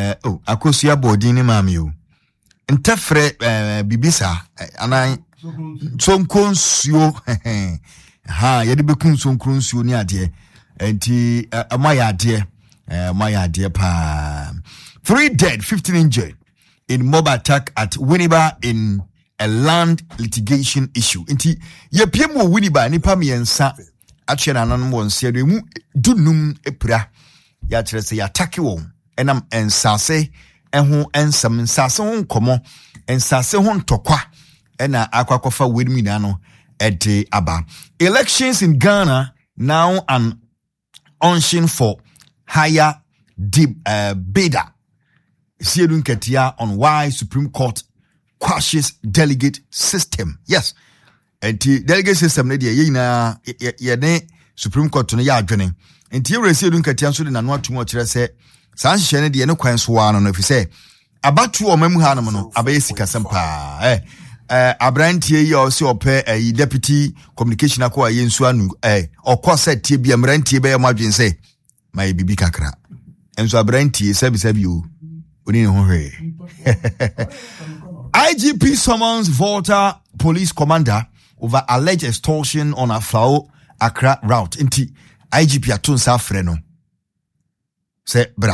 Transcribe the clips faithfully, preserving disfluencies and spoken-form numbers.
eh oh akosia boarding ni maami o ntefre eh bibisa anan sonkonsuo ha yede bekun sonkonsuo ni ade enti amaya ade amaya ade pa three dead fifteen injured in mob attack at Winneba in a land litigation issue enti ye piem wo Winneba nipa miensa atwe nanan won se mu dunum epira ya kire se ya take won enam ensase eho ensam ensase ho nkomo ensase ho ntokwa ena akwakofa wedmina no ede aba. Elections in Ghana now an unction for higher deep uh, bidder. Siedun Ketia on why Supreme Court quashes delegate system. Yes. And the delegate system ne ye na ye ne Supreme Court no ya adwene. Enti ye Siedun Ketia so de na no atumo kire se san hye ne de ne kwan so wa no no fi se abatu o mamu ha no no abaye sikasem pa eh eh abrantie yi o se ope eh deputy communication akwa ye nsu anu eh okosa tie bia mrantie be ma dwen se mai bibi kakra enso abrantie sabi sabi o oni ne ho hwe I G P summons Volta police commander over alleged extortion on Afao Accra route. Inti I G P atun sa frɛ no se bra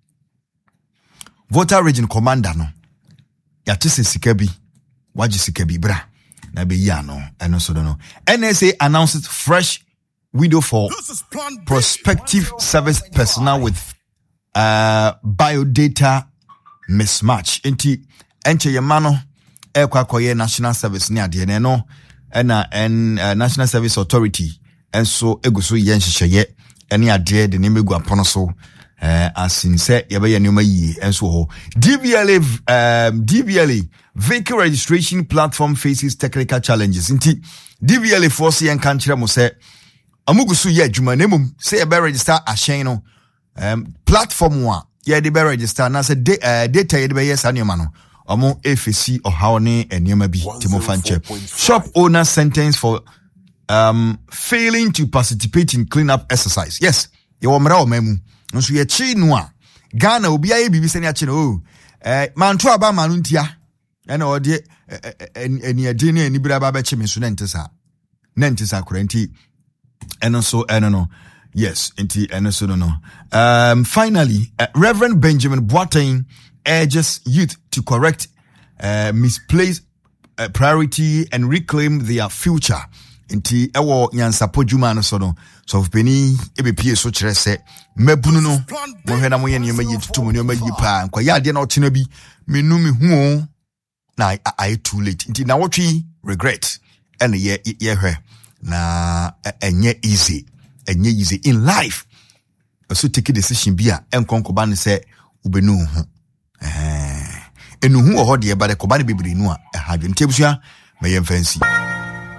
Volta region commander no ya tese sika bi waji sika bi bra na be ya no eno so no. N S A announces fresh window for prospective service personnel with uh biodata mismatch. Inti enche yemano e kwa koye national service ni ade ne no na en uh, National Service Authority enso eguso yen hyehyeye ene ade de ne megu apono so eh asin se ye be ye nyoma yi enso ho. D V L A um, D V L A vehicle registration platform faces technical challenges. Inti D V L A force yen kan kire mo se amuguso ye adwuma na mum se ye be register ahyen no um, platform wa ye de be register na se de, uh, data ye de be yes anyoma no omo F C or haone enyema bi timofanche. Shop owner sentenced for um failing to participate in cleanup exercise. Yes, ye wo mra o mamu nso ye chi no a Ghana obi aye bibi sene a chi no o eh manto aba manu ntia ena ode eni ade ne ani bra ba ba chi me so na ntesa na ntesa koranti eno so eno no. Yes, enti eno so no no. Um finally, uh, Reverend Benjamin Boateng urges youth to correct uh, misplaced uh, priority and reclaim their future. Inti ewo nyansapo juma no so no so peni ebe pie so kire se mabunu no mo hwe na mo ye ne ma yitutu mo ne ma yi pa kwa ya de na otena bi menu me hu na I too late. Inti na wotwi regret and ye ye hwe na enye easy enye easy in life. So take a decision bia enkonkoba ne se ubenu hu eh enu hu ho de ba de koba ne bibiri nu a ha dwem tebusua me ye fancy.